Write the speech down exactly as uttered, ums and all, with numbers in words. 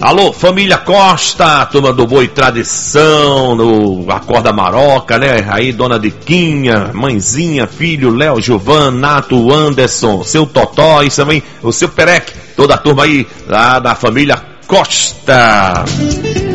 Alô, família Costa, turma do Boi Tradição, no Acorda Maroca, né? Aí, dona Diquinha, mãezinha, filho, Léo, Gilvan, Nato, Anderson, seu Totó, isso também, o seu Perec, toda a turma aí lá da família Costa.